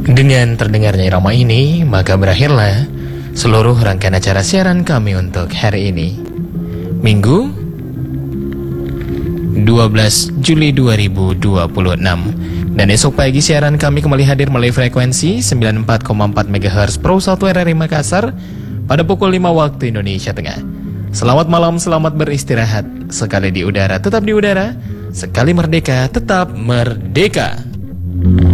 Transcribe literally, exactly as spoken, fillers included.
Dengan terdengarnya irama ini, maka berakhirlah seluruh rangkaian acara siaran kami untuk hari ini, Minggu dua belas Juli dua ribu dua puluh enam. Dan esok pagi siaran kami kembali hadir melalui frekuensi sembilan puluh empat koma empat megahertz Pro satu R R I Makassar pada pukul lima waktu Indonesia Tengah. Selamat malam, selamat beristirahat. Sekali di udara, tetap di udara. Sekali merdeka, tetap merdeka.